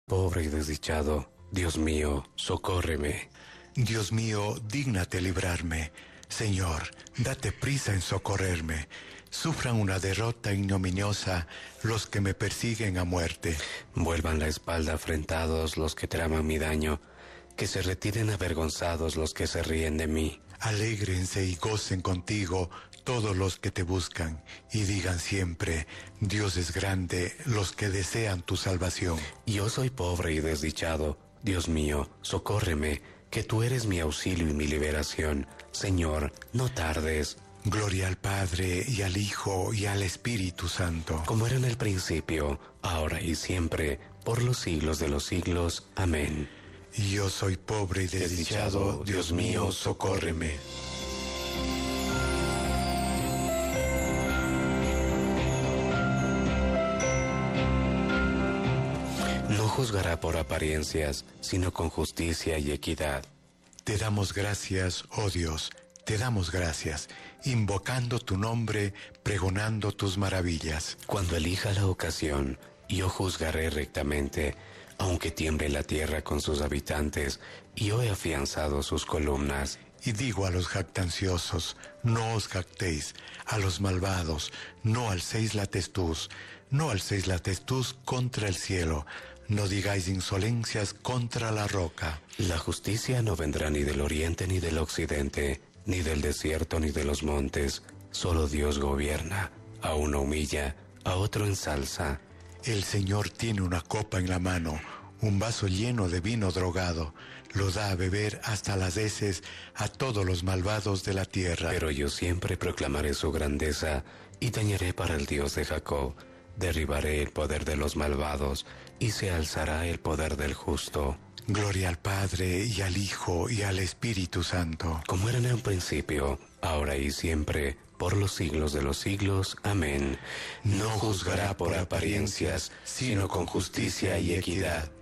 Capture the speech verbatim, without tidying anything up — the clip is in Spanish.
pobre y desdichado. Dios mío, socórreme. Dios mío, dígnate librarme. Señor, date prisa en socorrerme. Sufran una derrota ignominiosa los que me persiguen a muerte. Vuelvan la espalda afrentados los que traman mi daño. Que se retiren avergonzados los que se ríen de mí. Alégrense y gocen contigo todos los que te buscan, y digan siempre, Dios es grande, los que desean tu salvación. Yo soy pobre y desdichado. Dios mío, socórreme, que tú eres mi auxilio y mi liberación. Señor, no tardes. Gloria al Padre, y al Hijo, y al Espíritu Santo. Como era en el principio, ahora y siempre, por los siglos de los siglos. Amén. Yo soy pobre y desdichado, Dios mío, socórreme. No juzgará por apariencias, sino con justicia y equidad. Te damos gracias, oh Dios, te damos gracias, invocando tu nombre, pregonando tus maravillas. Cuando elija la ocasión, yo juzgaré rectamente, aunque tiemble la tierra con sus habitantes, yo he afianzado sus columnas. Y digo a los jactanciosos, no os jactéis, a los malvados, no alcéis la testuz, no alcéis la testuz contra el cielo, no digáis insolencias contra la roca. La justicia no vendrá ni del oriente ni del occidente, ni del desierto ni de los montes, solo Dios gobierna, a uno humilla, a otro ensalza. El Señor tiene una copa en la mano, un vaso lleno de vino drogado, lo da a beber hasta las heces a todos los malvados de la tierra. Pero yo siempre proclamaré su grandeza y tañeré para el Dios de Jacob. Derribaré el poder de los malvados y se alzará el poder del justo. Gloria al Padre, y al Hijo, y al Espíritu Santo. Como era en un principio, ahora y siempre, por los siglos de los siglos. Amén. No juzgará por apariencias, sino con justicia y equidad.